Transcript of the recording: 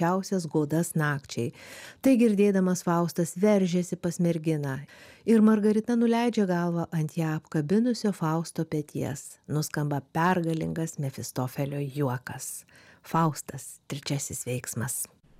šilčiausias godas nakčiai. Tai girdėdamas Faustas veržėsi pas merginą ir Margarita nuleidžia galvą ant ją apkabinusio Fausto peties. Nuskamba pergalingas Mefistofelio juokas. Faustas, trečiasis veiksmas.